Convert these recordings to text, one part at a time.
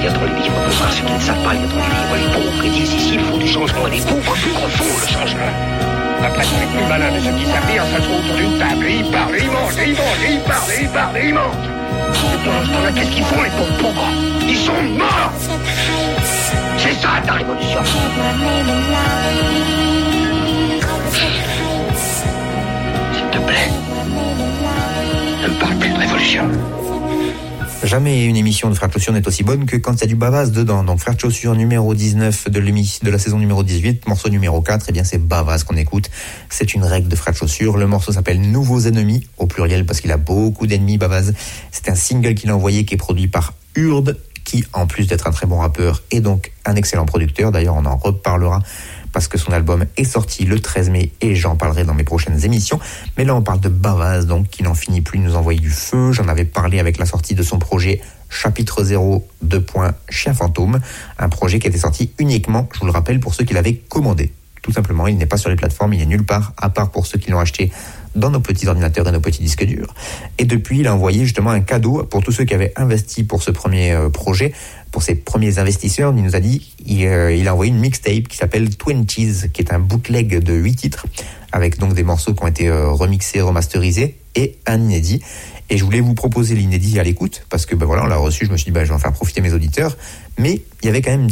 lire dans les livres. Pour ceux qui ne savent pas lire dans les livres, les pauvres, ils disent ici, il faut du changement. Les pauvres font le changement. Après, les plus malins de ceux qui savent lire s'assoient autour d'une table et ils parlent, ils mangent, ils parlent, ils mangent. Et pendant ce temps-là, qu'est-ce qu'ils font, les pauvres? Ils sont morts. C'est ça, ta révolution. S'il te plaît, ne me parle plus de révolution. Jamais une émission de Frères de Chaussures n'est aussi bonne que quand il y a du Bavaz dedans. Donc Frères de Chaussures numéro 19 de la saison numéro 18, morceau numéro 4, eh bien c'est Bavaz qu'on écoute. C'est une règle de Frères de Chaussures. Le morceau s'appelle Nouveaux ennemis, au pluriel parce qu'il a beaucoup d'ennemis, Bavaz. C'est un single qu'il a envoyé qui est produit par Urde, qui en plus d'être un très bon rappeur est donc un excellent producteur. D'ailleurs on en reparlera parce que son album est sorti le 13 mai et j'en parlerai dans mes prochaines émissions. Mais là, on parle de Bavaz, donc qui n'en finit plus de nous envoyer du feu. J'en avais parlé avec la sortie de son projet Chapitre 0, Chien Fantôme, un projet qui était sorti uniquement, je vous le rappelle, pour ceux qui l'avaient commandé. Tout simplement, il n'est pas sur les plateformes, il n'est nulle part, à part pour ceux qui l'ont acheté dans nos petits ordinateurs et nos petits disques durs. Et depuis, il a envoyé justement un cadeau pour tous ceux qui avaient investi pour ce premier projet. Pour ses premiers investisseurs, il nous a dit, il a envoyé une mixtape qui s'appelle 20s, qui est un bootleg de 8 titres, avec donc des morceaux qui ont été remixés, remasterisés, et un inédit. Et je voulais vous proposer l'inédit à l'écoute, parce que voilà, on l'a reçu, je me suis dit, je vais en faire profiter mes auditeurs. Mais il y avait quand même une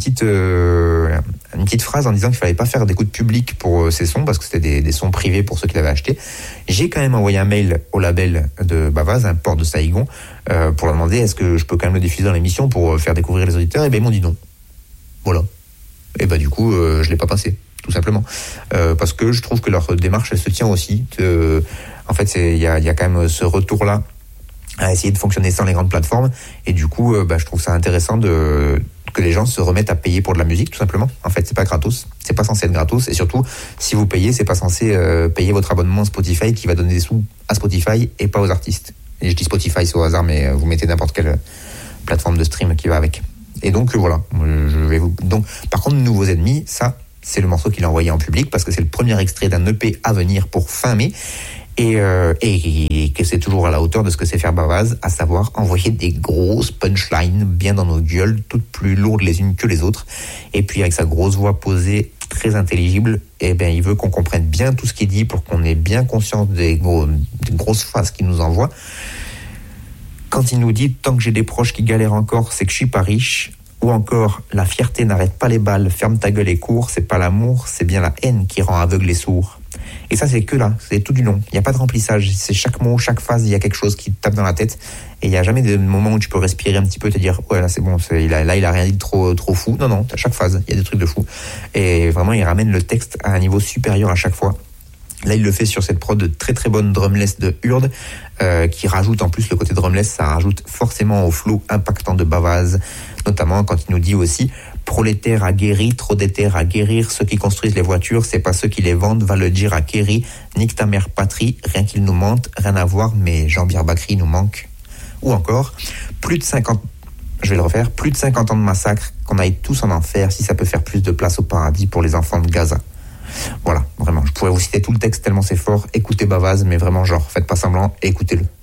petite phrase en disant qu'il fallait pas faire d'écoute publique pour ces sons, parce que c'était des sons privés pour ceux qui l'avaient acheté. J'ai quand même envoyé un mail au label de Bavaz, un port de Saigon, pour leur demander est-ce que je peux quand même le diffuser dans l'émission pour faire découvrir les auditeurs. Et ils m'ont dit non. Voilà. Et du coup, je l'ai pas passé, tout simplement. Parce que je trouve que leur démarche, elle se tient aussi. En fait, il y a quand même ce retour-là à essayer de fonctionner sans les grandes plateformes. Et du coup, je trouve ça intéressant que les gens se remettent à payer pour de la musique, tout simplement. En fait, c'est pas gratos. C'est pas censé être gratos. Et surtout, si vous payez, c'est pas censé payer votre abonnement Spotify qui va donner des sous à Spotify et pas aux artistes. Et je dis Spotify, c'est au hasard, mais vous mettez n'importe quelle plateforme de stream qui va avec. Et donc, voilà. Donc, par contre, Nouveaux ennemis, ça, c'est le morceau qu'il a envoyé en public parce que c'est le premier extrait d'un EP à venir pour fin mai. Et que c'est toujours à la hauteur de ce que sait faire Bavaz, à savoir envoyer des grosses punchlines bien dans nos gueules, toutes plus lourdes les unes que les autres. Et puis avec sa grosse voix posée, très intelligible, il veut qu'on comprenne bien tout ce qu'il dit pour qu'on ait bien conscience des grosses phrases qu'il nous envoie. Quand il nous dit « Tant que j'ai des proches qui galèrent encore, c'est que je suis pas riche », ou encore « La fierté n'arrête pas les balles, ferme ta gueule et cours, c'est pas l'amour, c'est bien la haine qui rend aveugle et sourd ». Et ça, c'est que là, c'est tout du long. Il n'y a pas de remplissage. C'est chaque mot, chaque phrase, il y a quelque chose qui te tape dans la tête. Et il n'y a jamais de moment où tu peux respirer un petit peu, te dire, ouais, là, c'est bon, il a rien dit de trop fou. Non, à chaque phase, il y a des trucs de fou. Et vraiment, il ramène le texte à un niveau supérieur à chaque fois. Là, il le fait sur cette prod de très très bonne drumless de Urde, qui rajoute en plus le côté drumless, ça rajoute forcément au flow impactant de Bavaz, notamment quand il nous dit aussi prolétaire aguerri, trop d'éther à guérir, ceux qui construisent les voitures, c'est pas ceux qui les vendent, va le dire à Kerry, nique ta mère patrie, rien qu'il nous mente, rien à voir, mais Jean-Pierre Bacry nous manque. Ou encore, plus de 50 ans de massacre, qu'on aille tous en enfer, si ça peut faire plus de place au paradis pour les enfants de Gaza. Voilà, vraiment, je pourrais vous citer tout le texte tellement c'est fort, écoutez Bavaz, mais vraiment faites pas semblant, écoutez-le.